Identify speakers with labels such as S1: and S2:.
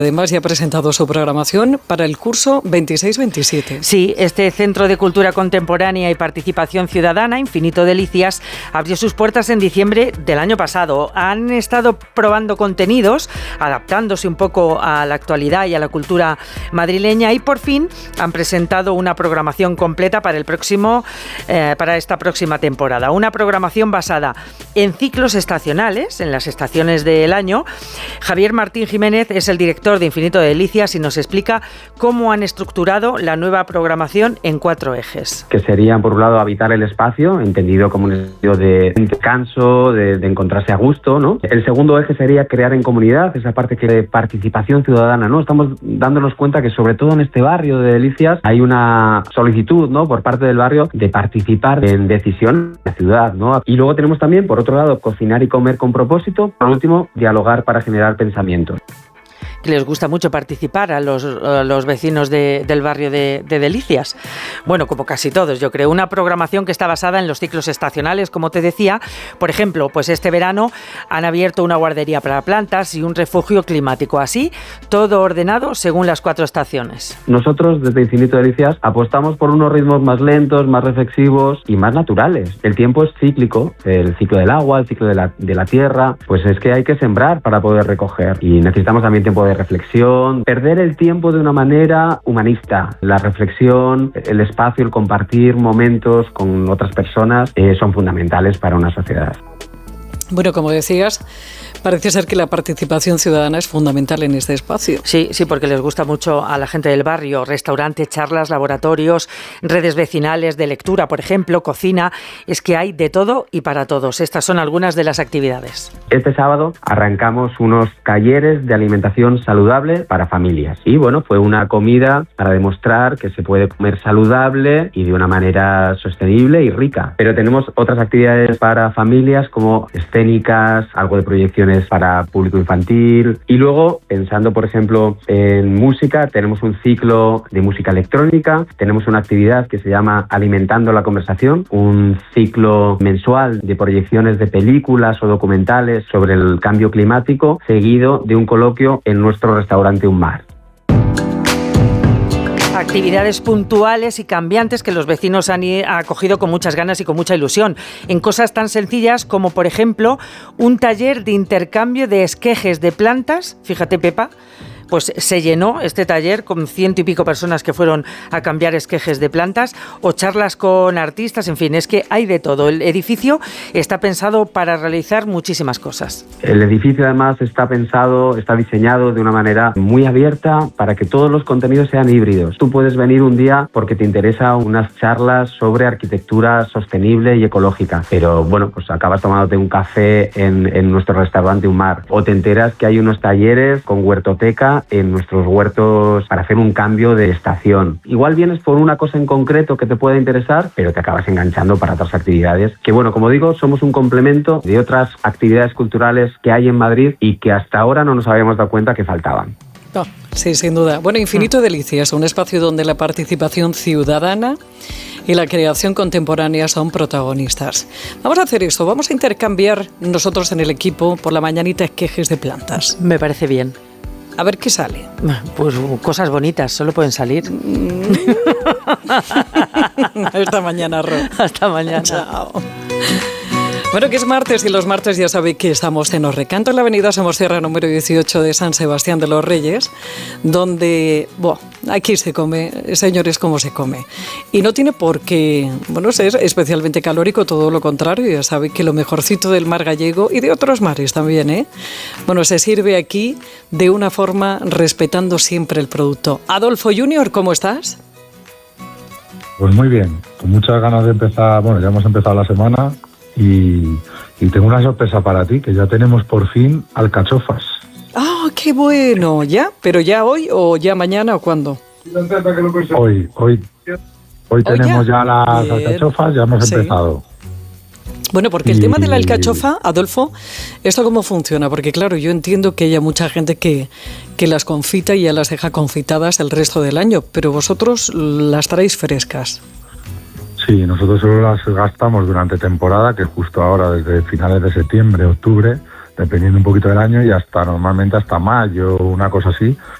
S1: Además, ya ha presentado su programación para el curso 26-27.
S2: Sí, este Centro de Cultura Contemporánea y Participación Ciudadana, Infinito Delicias, abrió sus puertas en diciembre del año pasado. Han estado probando contenidos, adaptándose un poco a la actualidad y a la cultura madrileña, y por fin han presentado una programación completa para esta próxima temporada. Una programación basada en ciclos estacionales, en las estaciones del año. Javier Martín Jiménez es el director de Infinito Delicias y nos explica cómo han estructurado la nueva programación en 4 ejes.
S3: Que serían, por un lado, habitar el espacio, entendido como un espacio de descanso, de encontrarse a gusto, ¿no? El segundo eje sería crear en comunidad, esa parte que de participación ciudadana, ¿no? Estamos dándonos cuenta que, sobre todo en este barrio de Delicias, hay una solicitud, ¿no?, por parte del barrio de participar en decisiones de la ciudad, ¿no? Y luego tenemos también, por otro lado, cocinar y comer con propósito. Por último, dialogar para generar pensamientos.
S2: Les gusta mucho participar a los vecinos del barrio de Delicias. Bueno, como casi todos, yo creo. Una programación que está basada en los ciclos estacionales, como te decía. Por ejemplo, pues este verano han abierto una guardería para plantas y un refugio climático. Así, todo ordenado según las 4 estaciones.
S3: Nosotros, desde Infinito Delicias, apostamos por unos ritmos más lentos, más reflexivos y más naturales. El tiempo es cíclico, el ciclo del agua, el ciclo de la tierra. Pues es que hay que sembrar para poder recoger. Y necesitamos también tiempo de reflexión, perder el tiempo de una manera humanista. La reflexión, el espacio, el compartir momentos con otras personas son fundamentales para una sociedad.
S1: Bueno, como decías, parece ser que la participación ciudadana es fundamental en este espacio.
S2: Sí, porque les gusta mucho a la gente del barrio. Restaurantes, charlas, laboratorios, redes vecinales de lectura, por ejemplo, cocina. Es que hay de todo y para todos. Estas son algunas de las actividades.
S3: Este sábado arrancamos unos talleres de alimentación saludable para familias. Y bueno, fue una comida para demostrar que se puede comer saludable y de una manera sostenible y rica. Pero tenemos otras actividades para familias como escénicas, algo de proyecciones para público infantil. Y luego, pensando por ejemplo en música, tenemos un ciclo de música electrónica, tenemos una actividad que se llama Alimentando la Conversación, un ciclo mensual de proyecciones de películas o documentales sobre el cambio climático, seguido de un coloquio en nuestro restaurante Un Mar.
S2: Actividades puntuales y cambiantes que los vecinos han acogido con muchas ganas y con mucha ilusión, en cosas tan sencillas como, por ejemplo, un taller de intercambio de esquejes de plantas. Fíjate, Pepa, pues se llenó este taller con 100 y pico personas que fueron a cambiar esquejes de plantas, o charlas con artistas. En fin, es que hay de todo. El edificio está pensado para realizar muchísimas cosas.
S3: El edificio además está diseñado de una manera muy abierta para que todos los contenidos sean híbridos. Tú puedes venir un día porque te interesa unas charlas sobre arquitectura sostenible y ecológica, pero bueno, pues acabas tomándote un café en nuestro restaurante Un Mar, o te enteras que hay unos talleres con huertoteca en nuestros huertos para hacer un cambio de estación. Igual vienes por una cosa en concreto que te pueda interesar, pero te acabas enganchando para otras actividades que, bueno, como digo, somos un complemento de otras actividades culturales que hay en Madrid y que hasta ahora no nos habíamos dado cuenta que faltaban.
S1: Oh, sí, sin duda. Bueno, Infinito Delicias, un espacio donde la participación ciudadana y la creación contemporánea son protagonistas. Vamos a hacer esto, vamos a intercambiar nosotros en el equipo por la mañanita esquejes de plantas.
S2: Me parece bien.
S1: A ver qué sale.
S2: Pues cosas bonitas, solo pueden salir.
S1: Hasta mañana, Ro.
S2: Hasta mañana.
S1: Chao. Bueno, que es martes y los martes ya sabéis que estamos en Os Recanto, en la avenida Somosierra número 18 de San Sebastián de los Reyes, donde, aquí se come, señores, como se come. Y no tiene por qué, ser especialmente calórico, todo lo contrario. Ya sabéis que lo mejorcito del mar gallego y de otros mares también, se sirve aquí de una forma respetando siempre el producto. Adolfo Junior, ¿cómo estás?
S4: Pues muy bien, con muchas ganas de empezar, ya hemos empezado la semana. Y tengo una sorpresa para ti, que ya tenemos por fin alcachofas.
S1: ¡Ah, qué bueno! ¿Ya? ¿Pero ya hoy o ya mañana o cuándo?
S4: Hoy tenemos ya las alcachofas, ya hemos empezado.
S1: Bueno, porque el tema de la alcachofa, Adolfo, ¿esto cómo funciona? Porque claro, yo entiendo que haya mucha gente que las confita y ya las deja confitadas el resto del año, pero vosotros las traéis frescas.
S4: Sí, nosotros solo las gastamos durante temporada, que es justo ahora, desde finales de septiembre, octubre, dependiendo un poquito del año, y normalmente hasta mayo, una cosa así,